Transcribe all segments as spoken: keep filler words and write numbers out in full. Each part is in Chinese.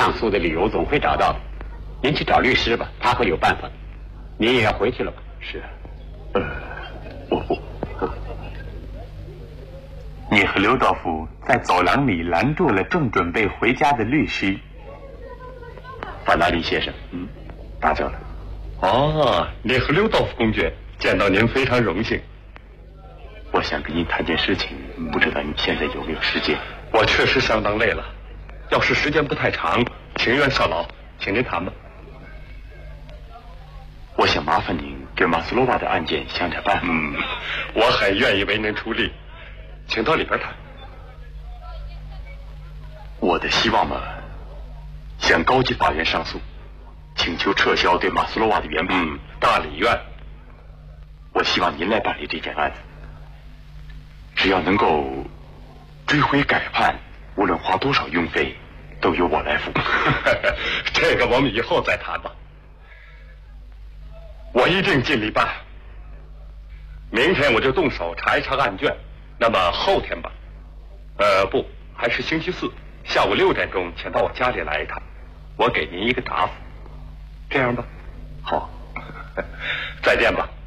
上诉的理由总会找到的。您去找律师吧，他会有办法。您也要回去了吧？ 是，呃，我不。 你和刘道夫在走廊里拦住了正准备回家的律师。 法拉利先生，嗯，打搅了。 哦，你和刘道夫公爵，见到您非常荣幸。 我想跟您谈件事情，不知道你现在有没有时间？ 我确实相当累了，要是时间不太长，情愿效劳，请您谈吧。 我想麻烦您给马斯洛娃的案件想点办法。 嗯，我很愿意为您出力，请到里边谈。 我的希望嘛，向高级法院上诉，请求撤销对马斯洛娃的原判。 嗯，大理院。 我希望您来办理这件案子，只要能够追回改判，无论花多少用费，都由我来付。 这个我们以后再谈吧。我一定尽力办。明天我就动手查一查案卷，那么后天吧，呃，不，还是星期四下午六点钟，请到我家里来一趟，我给您一个答复，这样吧？ 好， 再见吧。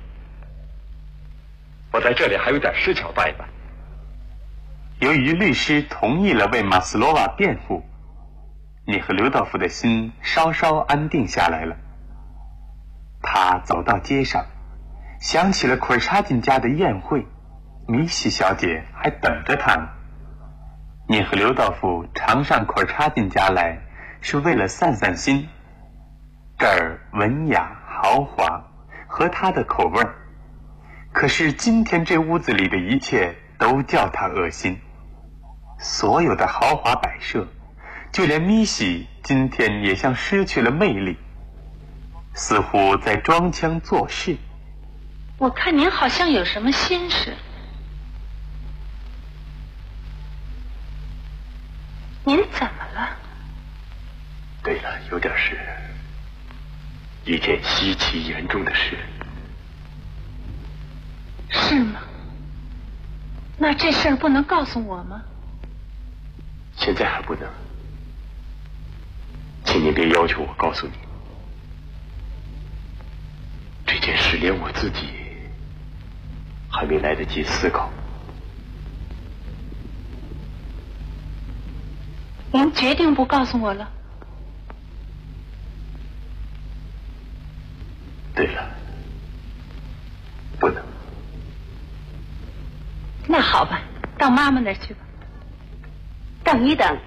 我在这里还有点事情要办一办。 由于律师同意了为马斯洛娃辩护，你和刘道夫的心稍稍安定下来了。他走到街上，想起了奎尔查金家的宴会，米西小姐还等着他呢。你和刘道夫常上奎尔查金家来，是为了散散心。这儿文雅豪华，合他的口味儿。可是今天这屋子里的一切都叫他恶心。所有的豪华摆设，就连米西今天也像失去了魅力，似乎在装腔作势。 我看您好像有什么心事。您怎么了？ 对了，有点事，一件稀奇严重的事。 是吗？那这事儿不能告诉我吗？ 现在还不能，请您别要求我告诉你。这件事连我自己还没来得及思考。 您决定不告诉我了？ 对了，不能。 那好吧，到妈妈那儿去吧。 等一等，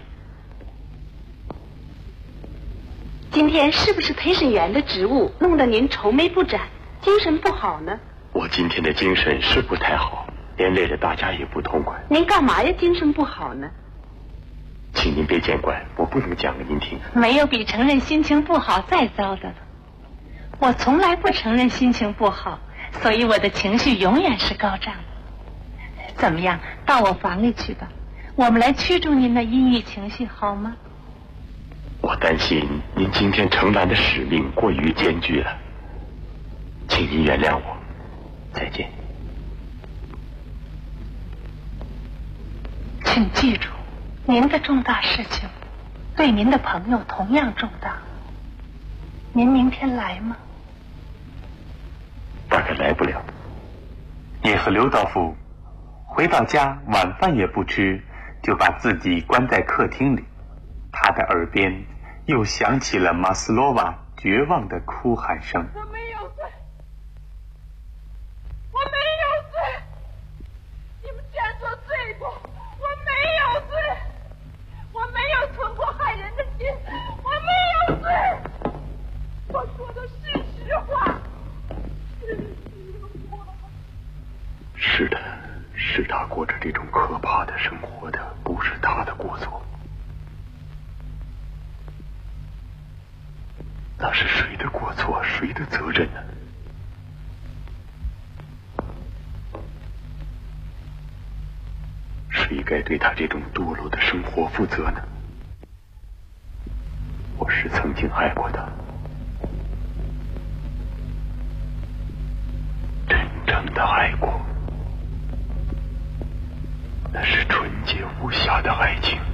今天是不是陪审员的职务弄得您愁眉不展，精神不好呢？ 我今天的精神是不太好，连累着大家也不痛快。 您干嘛呀精神不好呢？ 请您别见怪，我不能讲给您听。 没有比承认心情不好再糟的了。我从来不承认心情不好，所以我的情绪永远是高涨的。怎么样，到我房里去吧，我们来驱逐您的阴郁情绪，好吗？ 我担心您今天承担的使命过于艰巨了，请您原谅我。再见。 请记住，您的重大事情对您的朋友同样重大。您明天来吗？ 大概来不了。 你和刘道夫回到家，晚饭也不吃，就把自己关在客厅里。他的耳边又响起了马斯洛娃绝望的哭喊声。 我没有罪，我没有罪，你们居然说罪过，我没有罪，我没有存过害人的心，我没有罪，我说的是实话，是实话。 是的，是他过着这种可怕的生活的，不是他的过错。那是谁的过错，谁的责任呢？谁该对他这种堕落的生活负责呢？我是曾经爱过他，真正的爱过，那是纯洁无瑕的爱情。